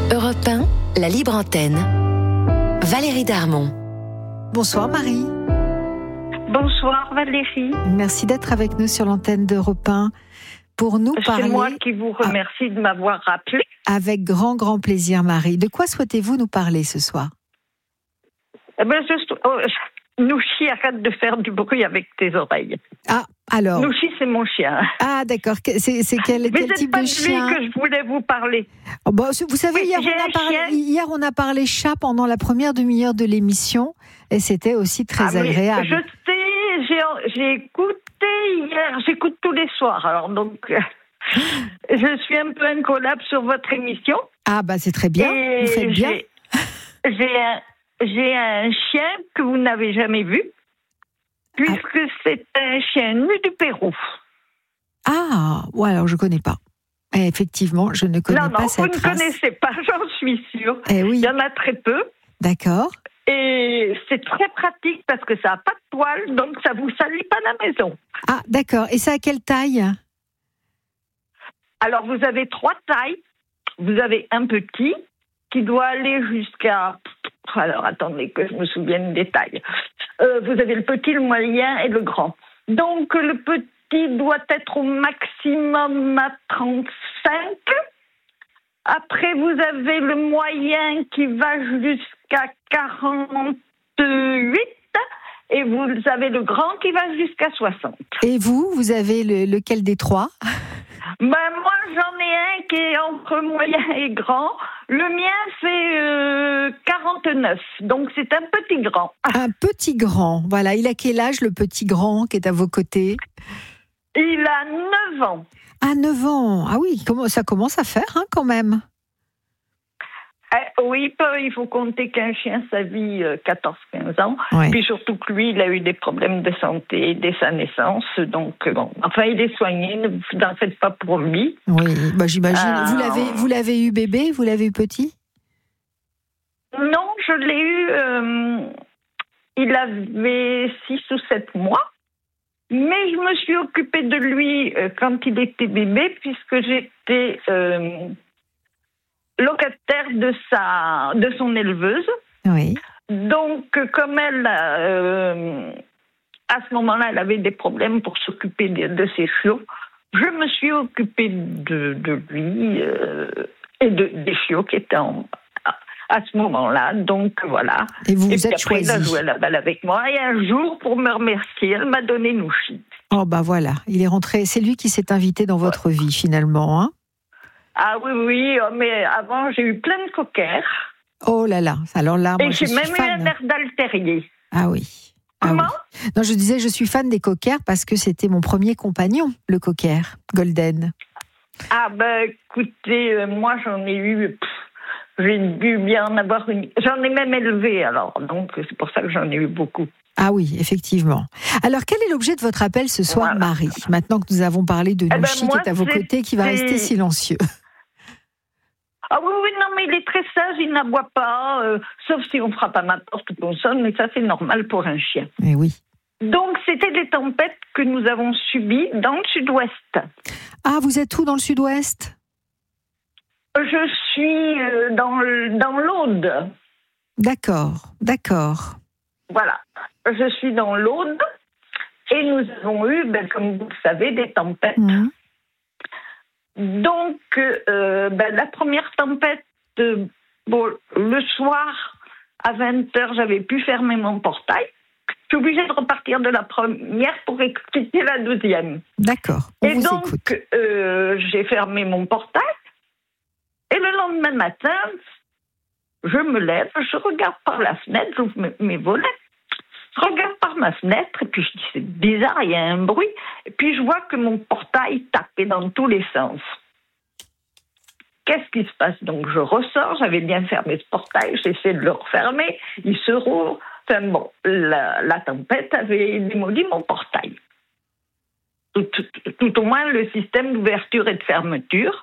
Europe 1, la libre antenne. Valérie Darmon. Bonsoir Marie. Bonsoir Valérie. Merci d'être avec nous sur l'antenne d'Europe 1 pour nous parler. C'est moi qui vous remercie de m'avoir rappelé. Avec grand plaisir Marie. De quoi souhaitez-vous nous parler ce soir ? Nouchi, arrête de faire du bruit avec tes oreilles. Ah, alors. Nouchi, c'est mon chien. Ah, d'accord. C'est quel type de chien ? Mais c'est pas de lui que je voulais vous parler. Oh, bon, vous savez, oui, hier, on a parlé chat pendant la première demi-heure de l'émission et c'était aussi très agréable. Je sais, j'ai écouté hier, j'écoute tous les soirs, alors donc je suis un peu incollable sur votre émission. Ah, bah c'est très bien, vous faites bien. J'ai un chien que vous n'avez jamais vu, puisque c'est un chien nu du Pérou. Ah, ouais, alors je ne connais pas. Et effectivement, je ne connais pas cette race. Non, vous ne connaissez pas, j'en suis sûre. Eh oui. Il y en a très peu. D'accord. Et c'est très pratique parce que ça n'a pas de poils, donc ça ne vous salit pas la maison. Ah, d'accord. Et ça a quelle taille ? Alors, vous avez 3 tailles. Vous avez un petit qui doit aller jusqu'à... Alors, attendez que je me souvienne des tailles. Vous avez le petit, le moyen et le grand. Donc, le petit doit être au maximum à 35. Après, vous avez le moyen qui va jusqu'à 48. Et vous avez le grand qui va jusqu'à 60. Et vous avez lequel des 3 ? Moi, j'en ai un qui est entre moyen et grand. Le mien fait 49, donc c'est un petit grand. Un petit grand, voilà. Il a quel âge, le petit grand qui est à vos côtés ? Il a 9 ans. Ah, 9 ans. Ah oui, ça commence à faire quand même. Oui, il faut compter qu'un chien, ça vit 14-15 ans. Ouais. Puis surtout que lui, il a eu des problèmes de santé dès sa naissance. Donc, bon, enfin, il est soigné, ne vous en faites pas pour lui. Oui, bah, j'imagine. Vous l'avez eu bébé ? Vous l'avez eu petit ? Non, je l'ai eu, il avait 6 ou 7 mois. Mais je me suis occupée de lui quand il était bébé, puisque j'étais... locataire de son éleveuse. Oui. Donc, comme elle, à ce moment-là, elle avait des problèmes pour s'occuper de ses chiots, je me suis occupée de lui et des chiots qui étaient à ce moment-là. Donc, voilà. Et vous puis êtes après, choisie. il a joué à la balle avec moi. Et un jour, pour me remercier, elle m'a donné Nouchi. Oh, bah voilà. Il est rentré. C'est lui qui s'est invité dans votre vie, finalement, hein ? Ah oui, mais avant, j'ai eu plein de cockers. Oh là là, alors là, moi, et je suis j'ai fan. même eu un Erdal terrier. Ah oui. Comment ? Oui. Non, je disais, je suis fan des cockers parce que c'était mon premier compagnon, le cocker, Golden. Ah écoutez, moi j'en ai eu... j'ai dû bien en avoir une... J'en ai même élevé alors, donc c'est pour ça que j'en ai eu beaucoup. Ah oui, effectivement. Alors, quel est l'objet de votre appel ce soir, voilà. Marie ? Maintenant que nous avons parlé de Nouchi qui est à vos côtés, qui va rester silencieux. Ah oui, non, mais il est très sage, il n'aboie pas, sauf si on frappe à ma porte ou qu'on sonne, mais ça c'est normal pour un chien. Eh oui. Donc c'était des tempêtes que nous avons subies dans le sud-ouest. Ah, vous êtes où dans le sud-ouest ? Je suis dans l'Aude. D'accord. Voilà, je suis dans l'Aude et nous avons eu, comme vous le savez, des tempêtes. Mmh. Donc, la première tempête, le soir, à 20h, j'avais pu fermer mon portail. Je suis obligée de repartir de la première pour expliquer la deuxième. D'accord, on vous écoute. Et donc, j'ai fermé mon portail. Et le lendemain matin, je me lève, je regarde par la fenêtre, j'ouvre mes volets. Je regarde par ma fenêtre et puis je dis c'est bizarre, il y a un bruit. Et puis je vois que mon portail tapait dans tous les sens. Qu'est-ce qui se passe ? Donc je ressors, j'avais bien fermé ce portail, j'essaie de le refermer, il se rouvre. Enfin bon, la tempête avait démoli mon portail. Tout au moins le système d'ouverture et de fermeture.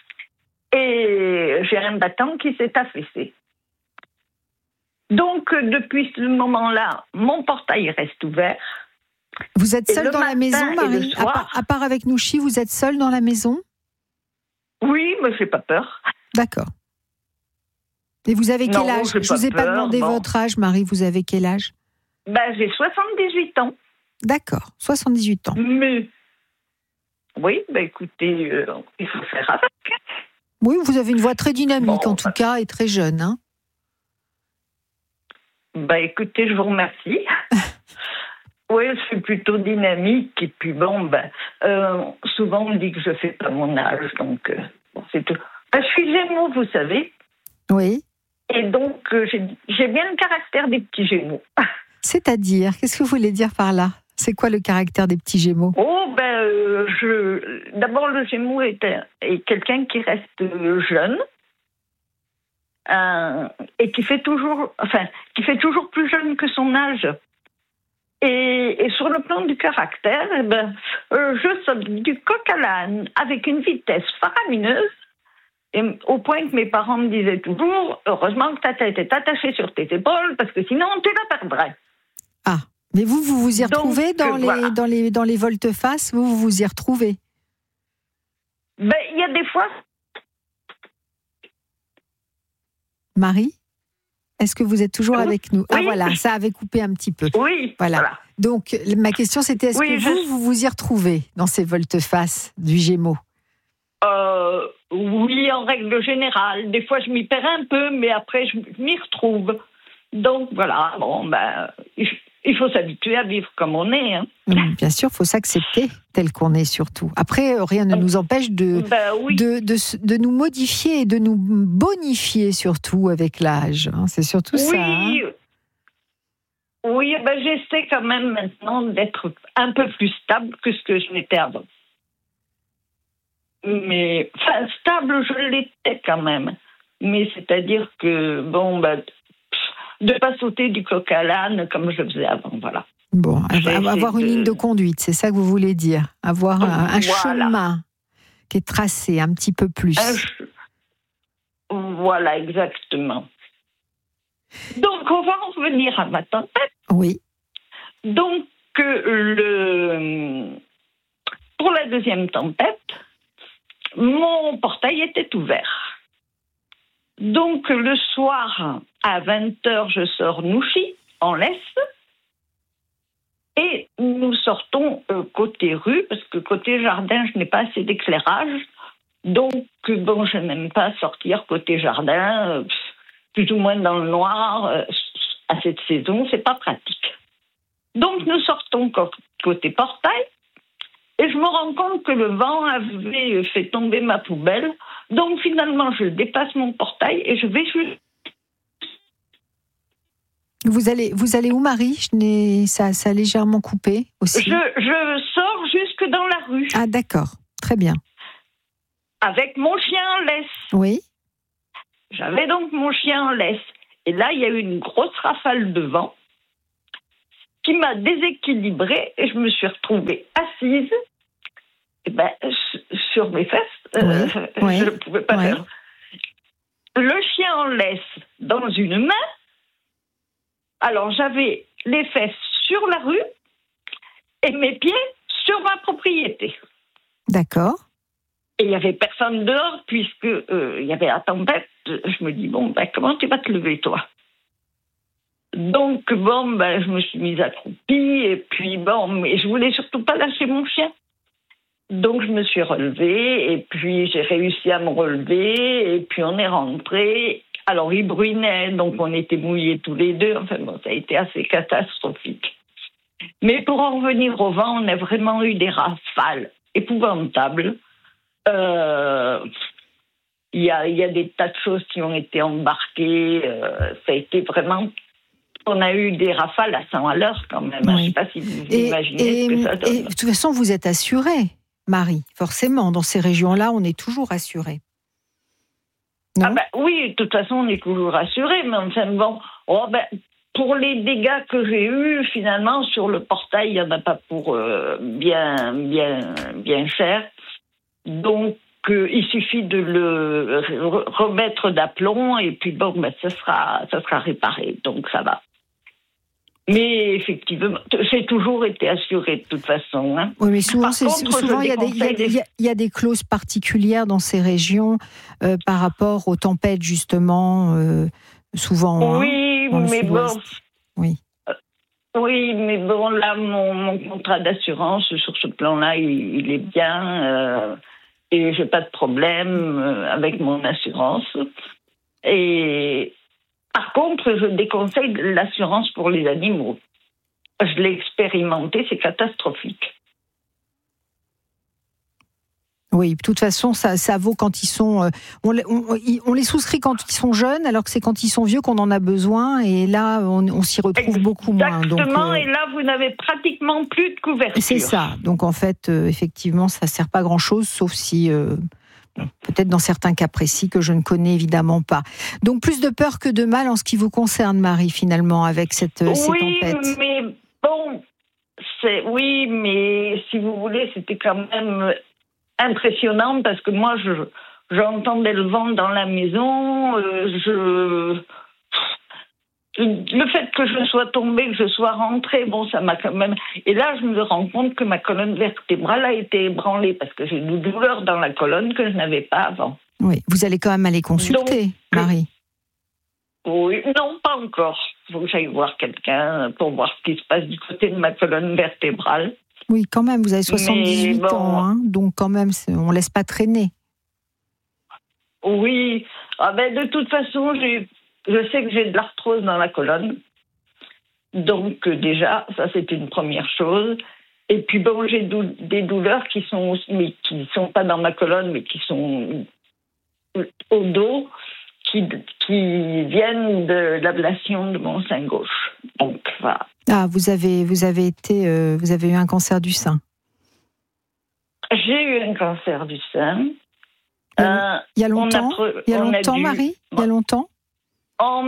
Et j'ai un battant qui s'est affaissé. Donc, depuis ce moment-là, mon portail reste ouvert. Vous êtes seule dans la maison, Marie ? À part avec Nouchi, vous êtes seule dans la maison ? Oui, mais j'ai pas peur. D'accord. Et vous avez quel âge? Je ne vous ai pas demandé votre âge, Marie. Vous avez quel âge? J'ai 78 ans. D'accord, 78 ans. Mais... Oui, écoutez, il faut faire avec. Oui, vous avez une voix très dynamique, en tout cas, et très jeune. Hein. Écoutez, je vous remercie. Oui, je suis plutôt dynamique. Et puis souvent on me dit que je ne fais pas mon âge. Donc, c'est tout. Je suis Gémeaux, vous savez. Oui. Et donc, j'ai bien le caractère des petits Gémeaux. C'est-à-dire, qu'est-ce que vous voulez dire par là? C'est quoi le caractère des petits Gémeaux? D'abord, le Gémeaux est quelqu'un qui reste jeune et qui fait toujours plus jeune que son âge. Et sur le plan du caractère, je saute du coq à l'âne avec une vitesse faramineuse, et au point que mes parents me disaient toujours, heureusement que ta tête est attachée sur tes épaules, parce que sinon tu la perdrais. Ah, mais vous y retrouvez dans les volte-face, vous y retrouvez? Il y a des fois... Marie, est-ce que vous êtes toujours avec nous? Oui. Ah voilà, ça avait coupé un petit peu. Oui, voilà. Donc, ma question c'était, est-ce que vous y retrouvez dans ces volte-face du Gémeaux? Oui, en règle générale. Des fois, je m'y perds un peu, mais après, je m'y retrouve. Donc, voilà, il faut s'habituer à vivre comme on est. Hein. Bien sûr, il faut s'accepter tel qu'on est surtout. Après, rien ne nous empêche de nous modifier et de nous bonifier surtout avec l'âge. Hein. C'est surtout ça. Hein. Oui, j'essaie quand même maintenant d'être un peu plus stable que ce que je n'étais avant. Mais, stable, je l'étais quand même. Mais c'est-à-dire que, de ne pas sauter du coq à l'âne comme je faisais avant, voilà. Bon, avoir une ligne de conduite, c'est ça que vous voulez dire? Avoir un chemin qui est tracé un petit peu plus. Voilà, exactement. Donc, on va en revenir à ma tempête. Oui. Donc, pour la deuxième tempête, mon portail était ouvert. Donc, le soir, à 20h, je sors Nouchy, en laisse, et nous sortons côté rue, parce que côté jardin, je n'ai pas assez d'éclairage. Donc, je n'aime pas sortir côté jardin, plus ou moins dans le noir, à cette saison, c'est pas pratique. Donc, nous sortons côté portail, et je me rends compte que le vent avait fait tomber ma poubelle. Donc, finalement, je dépasse mon portail et je vais juste... Vous allez où, Marie? Ça a légèrement coupé aussi. Je sors jusque dans la rue. Ah, d'accord. Très bien. Avec mon chien en laisse. Oui. J'avais donc mon chien en laisse. Et là, il y a eu une grosse rafale de vent qui m'a déséquilibrée et je me suis retrouvée assise sur mes fesses. Oui. Je ne pouvais pas faire. Le chien en laisse dans une main. Alors, j'avais les fesses sur la rue et mes pieds sur ma propriété. D'accord. Et il n'y avait personne dehors puisque il y avait la tempête. Je me dis, comment tu vas te lever, toi? Donc, je me suis mise accroupie et puis, mais je voulais surtout pas lâcher mon chien. Donc, je me suis relevée et puis j'ai réussi à me relever et puis on est rentrés. Alors, il bruinait, donc on était mouillés tous les deux. Enfin, ça a été assez catastrophique. Mais pour en revenir au vent, on a vraiment eu des rafales épouvantables. Il y a des tas de choses qui ont été embarquées. Ça a été vraiment... On a eu des rafales à 100 à l'heure quand même. Oui. Je ne sais pas si vous imaginez ce que ça donne. Et de toute façon, vous êtes assurée, Marie. Forcément, dans ces régions-là, on est toujours assurée. Non? Oui, de toute façon, on est toujours assuré. Mais enfin, pour les dégâts que j'ai eus, finalement, sur le portail, il n'y en a pas pour bien cher. Donc, il suffit de le remettre d'aplomb et puis ça sera réparé. Donc, ça va. Mais effectivement, j'ai toujours été assurée de toute façon. Hein. Oui, mais souvent, il y a des clauses particulières dans ces régions par rapport aux tempêtes, justement, souvent. Oui, mais bon. Oui. Oui, mais bon, là, mon contrat d'assurance, sur ce plan-là, il est bien. Et j'ai pas de problème avec mon assurance. Et par contre, je déconseille l'assurance pour les animaux. Je l'ai expérimenté, c'est catastrophique. Oui, de toute façon, ça vaut quand ils sont... on les souscrit quand ils sont jeunes, alors que c'est quand ils sont vieux qu'on en a besoin, et là, on s'y retrouve beaucoup moins. Exactement, et là, vous n'avez pratiquement plus de couverture. C'est ça. Donc, en fait, effectivement, ça ne sert pas à grand-chose, sauf si... peut-être dans certains cas précis que je ne connais évidemment pas. Donc, plus de peur que de mal en ce qui vous concerne, Marie, finalement, avec ces tempêtes. Oui, mais bon, oui, mais si vous voulez, c'était quand même impressionnant parce que moi, j'entendais le vent dans la maison. Le fait que je sois tombée, que je sois rentrée, bon, ça m'a quand même... Et là, je me rends compte que ma colonne vertébrale a été ébranlée parce que j'ai une douleur dans la colonne que je n'avais pas avant. Oui, vous allez quand même aller consulter, Marie. Oui, non, pas encore. Il faut que j'aille voir quelqu'un pour voir ce qui se passe du côté de ma colonne vertébrale. Oui, quand même, vous avez 78 ans, hein, donc quand même, on ne laisse pas traîner. Oui, de toute façon, je sais que j'ai de l'arthrose dans la colonne. Donc déjà, ça c'est une première chose. Et puis bon, j'ai des douleurs qui sont pas dans ma colonne, mais qui sont au dos, qui viennent de l'ablation de mon sein gauche. Donc voilà. Ah, vous avez eu un cancer du sein. J'ai eu un cancer du sein. Il y a longtemps, Marie ? Il y a longtemps ? En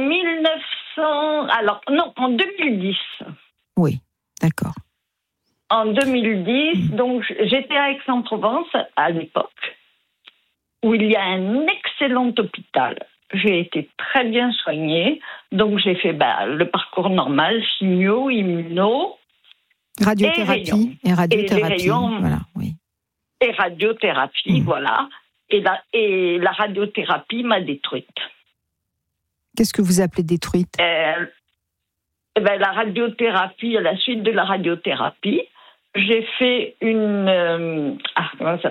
2010. Oui, d'accord. En 2010, donc j'étais à Aix-en-Provence à l'époque, où il y a un excellent hôpital. J'ai été très bien soignée, donc j'ai fait le parcours normal, chimio, immuno, radiothérapie et radiothérapie. Rayons, voilà, oui. Et radiothérapie, voilà. Et la radiothérapie m'a détruite. Qu'est-ce que vous appelez détruite ? La radiothérapie, à la suite de la radiothérapie, j'ai fait comment ça s'appelle ?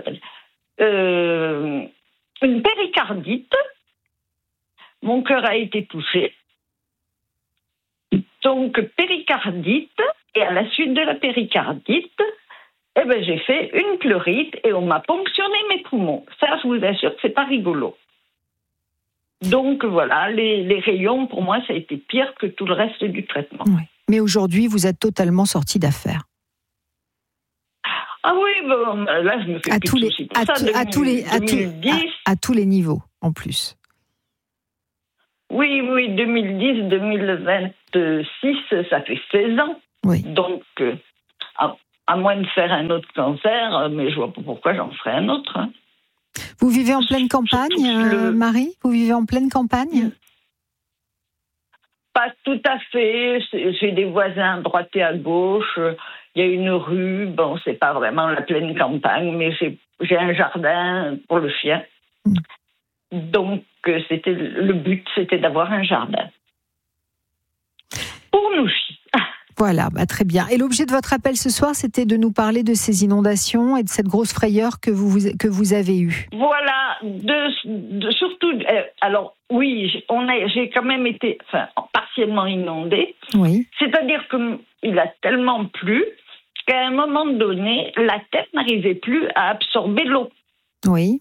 Une péricardite. Mon cœur a été touché. Donc, péricardite. Et à la suite de la péricardite, j'ai fait une pleurite et on m'a ponctionné mes poumons. Ça, je vous assure que c'est pas rigolo. Donc voilà, les rayons, pour moi, ça a été pire que tout le reste du traitement. Oui. Mais aujourd'hui, vous êtes totalement sortie d'affaire. Ah oui, bon, là, je me fais plus de soucis pour ça. À tous les niveaux, en plus. Oui, 2010, 2026, ça fait 16 ans. Oui. Donc, à moins de faire un autre cancer, mais je vois pas pourquoi j'en ferais un autre. Hein. Vous vivez en pleine campagne, Marie ? Vous vivez en pleine campagne ? Pas tout à fait. J'ai des voisins à droite et à gauche. Il y a une rue. Bon, c'est pas vraiment la pleine campagne, mais j'ai un jardin pour le chien. Donc, le but, c'était d'avoir un jardin. Pour nous chiens. Voilà, très bien. Et l'objet de votre appel ce soir, c'était de nous parler de ces inondations et de cette grosse frayeur que vous avez eue. Voilà, surtout. Alors oui, j'ai quand même été, partiellement inondée. Oui. C'est-à-dire qu'il a tellement plu qu'à un moment donné, la tête n'arrivait plus à absorber l'eau. Oui.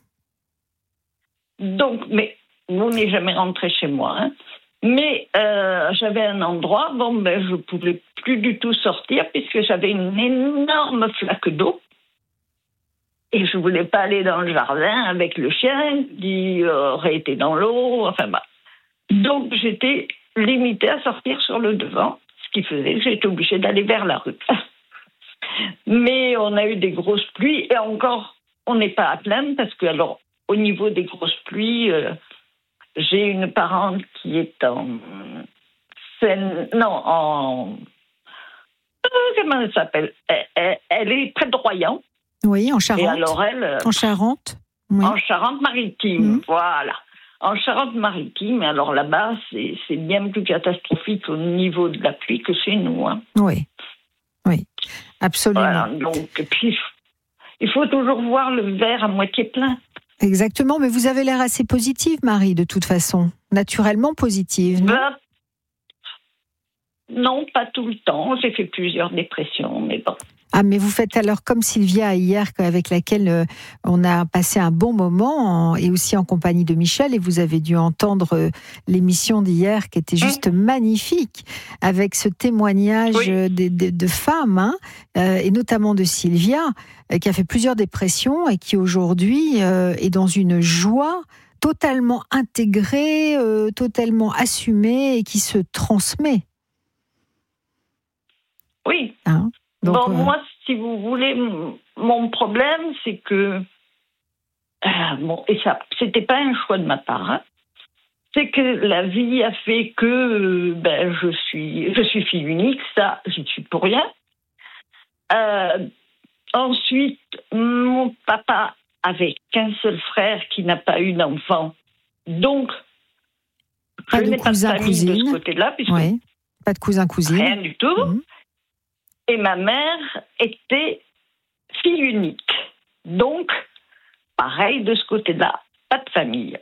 Donc, mais vous n'êtes jamais rentré chez moi, hein. Mais j'avais un endroit, je pouvais plus du tout sortir puisque j'avais une énorme flaque d'eau et je voulais pas aller dans le jardin avec le chien qui aurait été dans l'eau. Donc j'étais limitée à sortir sur le devant, ce qui faisait que j'étais obligée d'aller vers la rue. Mais on a eu des grosses pluies et encore, on n'est pas à plaindre parce que au niveau des grosses pluies. J'ai une parente qui est en comment elle s'appelle, elle est près de Royan. Oui, en Charente. Et alors elle... En Charente. Oui. En Charente-Maritime, voilà. En Charente-Maritime, alors là-bas, c'est bien plus catastrophique au niveau de la pluie que chez nous. Hein. Oui, absolument. Voilà, donc, puis, il faut toujours voir le verre à moitié plein. Exactement, mais vous avez l'air assez positive, Marie, de toute façon. Naturellement positive, non ? Non, pas tout le temps. J'ai fait plusieurs dépressions, mais bon. Ah, mais vous faites alors comme Sylvia hier, avec laquelle on a passé un bon moment, et aussi en compagnie de Michel, et vous avez dû entendre l'émission d'hier qui était juste magnifique, avec ce témoignage de femmes, hein, et notamment de Sylvia, qui a fait plusieurs dépressions et qui aujourd'hui est dans une joie totalement intégrée, totalement assumée et qui se transmet. Oui. Hein? Donc, bon, moi, si vous voulez, mon problème, c'est que... bon, et ça, c'était pas un choix de ma part. Hein. C'est que la vie a fait que je suis fille unique, ça, j'y suis pour rien. Ensuite, mon papa avait qu'un seul frère qui n'a pas eu d'enfant. Donc, pas je de n'ai pas de famille cousine. de ce côté-là. Oui. Pas de cousin-cousine. Rien du tout. Mmh. Et ma mère était fille unique. Donc, pareil, de ce côté-là, pas de famille.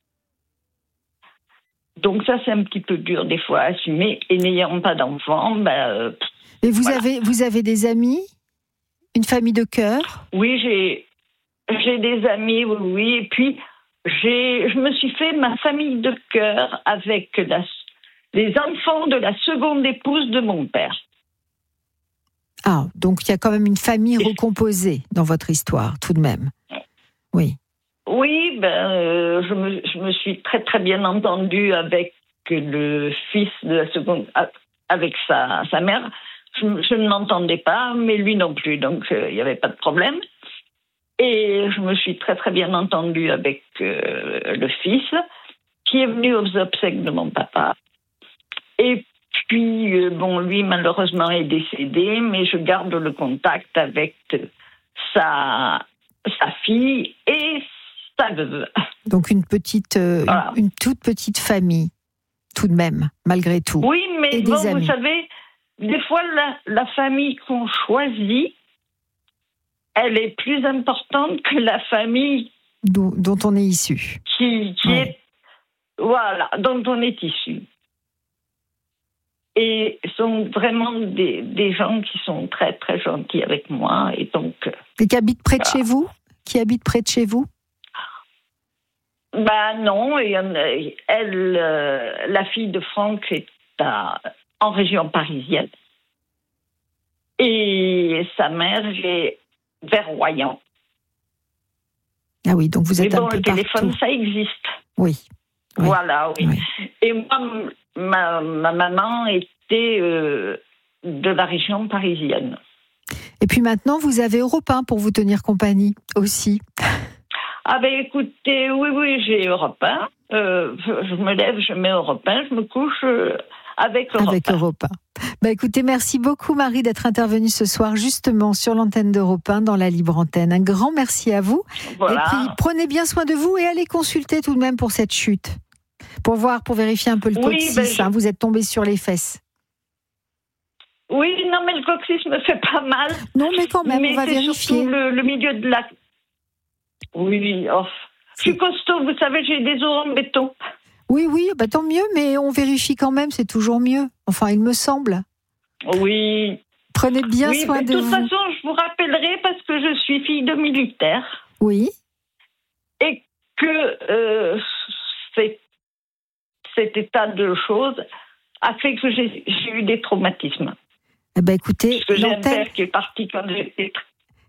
Donc ça, c'est un petit peu dur des fois à assumer. Et n'ayant pas d'enfants, Et vous avez des amis ? Une famille de cœur ? Oui, j'ai des amis, oui. Et puis, je me suis fait ma famille de cœur avec les enfants de la seconde épouse de mon père. Ah, donc il y a quand même une famille recomposée dans votre histoire, tout de même. Oui. Oui, je me suis très très bien entendue avec le fils de la seconde, avec sa mère. Je ne m'entendais pas, mais lui non plus, donc il n'y avait pas de problème. Et je me suis très très bien entendue avec le fils, qui est venu aux obsèques de mon papa. Et puis, lui, malheureusement, est décédé, mais je garde le contact avec sa fille et sa veuve. Donc, une toute petite famille, tout de même, malgré tout. Oui, mais et bon, des amis. Vous savez, des fois, la famille qu'on choisit, elle est plus importante que la famille dont on est issu. Qui est, voilà, dont on est issu. Et sont vraiment des gens qui sont très, très gentils avec moi. Et donc. Et qui habitent près de chez vous ? Qui habitent près de chez vous ? Non. La fille de Franck est en région parisienne. Et sa mère est vers Royan. Ah oui, donc vous êtes un peu le téléphone, partout. ça existe. Oui. Voilà, oui. Et moi, ma maman était de la région parisienne. Et puis maintenant, vous avez Europe 1 pour vous tenir compagnie aussi. Ah écoutez, oui, j'ai Europe 1. Je me lève, je mets Europe 1, je me couche avec Europe 1. Avec Europe 1. Écoutez, merci beaucoup Marie d'être intervenue ce soir justement sur l'antenne d'Europe 1 dans la Libre Antenne. Un grand merci à vous. Voilà. Et puis prenez bien soin de vous et allez consulter tout de même pour cette chute. Pour vérifier un peu le coccyx. Vous êtes tombé sur les fesses. Oui, non, mais le coccyx me fait pas mal. Non, mais quand même, on va vérifier. Mais c'est surtout le milieu de la... Oui, je suis costaud, vous savez, j'ai des os en béton. Oui, tant mieux, mais on vérifie quand même, c'est toujours mieux. Enfin, il me semble. Oui. Prenez bien soin de vous. De toute façon, je vous rappellerai parce que je suis fille de militaire. Oui. Et que cet état de choses a fait que j'ai eu des traumatismes. Écoutez, parce que j'ai un père qui est parti quand j'étais... Comment ?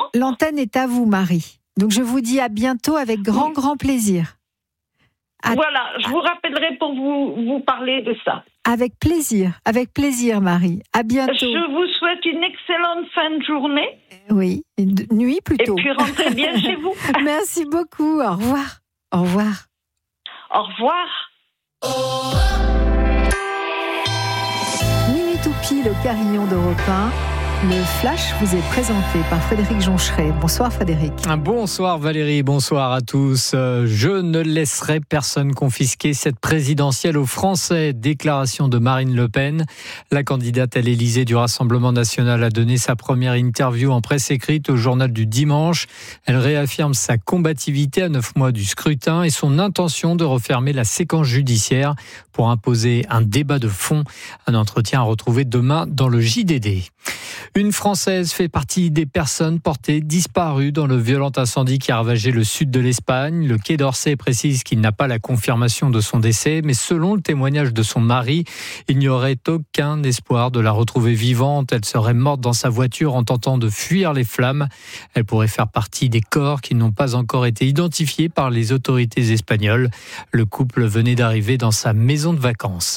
L'antenne est à vous, Marie. Donc je vous dis à bientôt avec grand plaisir. Voilà, je vous rappellerai pour vous parler de ça. Avec plaisir, Marie. À bientôt. Je vous souhaite une excellente fin de journée. Oui, une nuit plutôt. Et puis rentrez bien chez vous. Merci beaucoup. Au revoir. Au revoir. Au revoir. Minuit tout Depuis le Carillon d'Europe 1, le Flash vous est présenté par Frédéric Joncheret. Bonsoir Frédéric. Bonsoir Valérie, bonsoir à tous. Je ne laisserai personne confisquer cette présidentielle aux Français. Déclaration de Marine Le Pen. La candidate à l'Élysée du Rassemblement national a donné sa première interview en presse écrite au journal du dimanche. Elle réaffirme sa combativité à 9 mois du scrutin et son intention de refermer la séquence judiciaire pour imposer un débat de fond. Un entretien à retrouver demain dans le JDD. Une Française fait partie des personnes portées disparues dans le violent incendie qui a ravagé le sud de l'Espagne. Le Quai d'Orsay précise qu'il n'a pas la confirmation de son décès, mais selon le témoignage de son mari, il n'y aurait aucun espoir de la retrouver vivante. Elle serait morte dans sa voiture en tentant de fuir les flammes. Elle pourrait faire partie des corps qui n'ont pas encore été identifiés par les autorités espagnoles. Le couple venait d'arriver dans sa maison de vacances.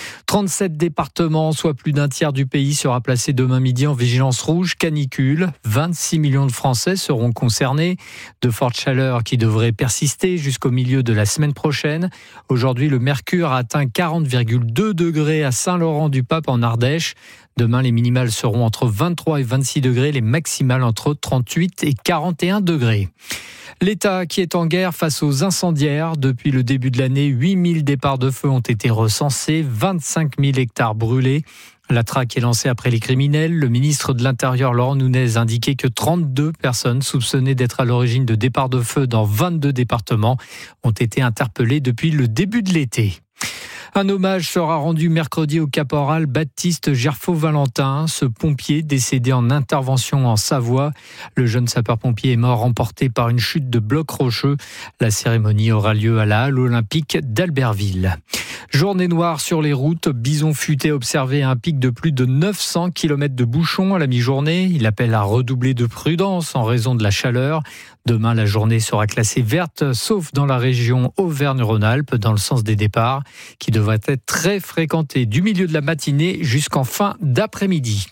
37 départements, soit plus d'un tiers du pays, sera placé demain midi en vigilance rouge canicule. 26 millions de Français seront concernés. De fortes chaleurs qui devraient persister jusqu'au milieu de la semaine prochaine. Aujourd'hui, le mercure a atteint 40,2 degrés à Saint-Laurent-du-Pape en Ardèche. Demain, les minimales seront entre 23 et 26 degrés, les maximales entre 38 et 41 degrés. L'État qui est en guerre face aux incendiaires. Depuis le début de l'année, 8000 départs de feu ont été recensés, 25 000 hectares brûlés. La traque est lancée après les criminels. Le ministre de l'Intérieur, Laurent Nunez, indiquait que 32 personnes soupçonnées d'être à l'origine de départs de feu dans 22 départements ont été interpellées depuis le début de l'été. Un hommage sera rendu mercredi au caporal Baptiste Gerfaud-Valentin, ce pompier décédé en intervention en Savoie. Le jeune sapeur-pompier est mort emporté par une chute de blocs rocheux. La cérémonie aura lieu à la halle olympique d'Albertville. Journée noire sur les routes. Bison futé observé à un pic de plus de 900 km de bouchons à la mi-journée. Il appelle à redoubler de prudence en raison de la chaleur. Demain, la journée sera classée verte, sauf dans la région Auvergne-Rhône-Alpes, dans le sens des départs, qui devrait être très fréquentée du milieu de la matinée jusqu'en fin d'après-midi.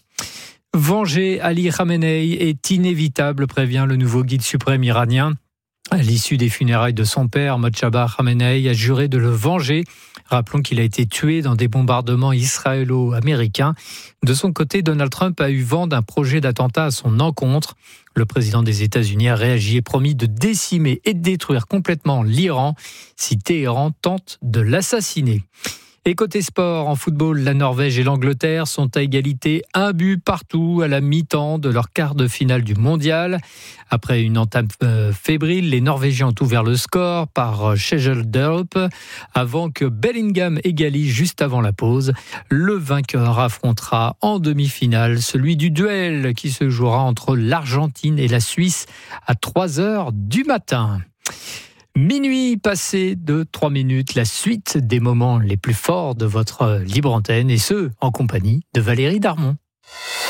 Venger Ali Khamenei est inévitable, prévient le nouveau guide suprême iranien. À l'issue des funérailles de son père, Mojtaba Khamenei a juré de le venger. Rappelons qu'il a été tué dans des bombardements israélo-américains. De son côté, Donald Trump a eu vent d'un projet d'attentat à son encontre. Le président des États-Unis a réagi et promis de décimer et de détruire complètement l'Iran si Téhéran tente de l'assassiner. Et côté sport, en football, la Norvège et l'Angleterre sont à égalité, un but partout à la mi-temps de leur quart de finale du mondial. Après une entame fébrile, les Norvégiens ont ouvert le score par Sjeldrup avant que Bellingham égalise juste avant la pause. Le vainqueur affrontera en demi-finale celui du duel qui se jouera entre l'Argentine et la Suisse à 3h du matin. Minuit passé de 3 minutes, la suite des moments les plus forts de votre libre antenne et ce, en compagnie de Valérie Darmon.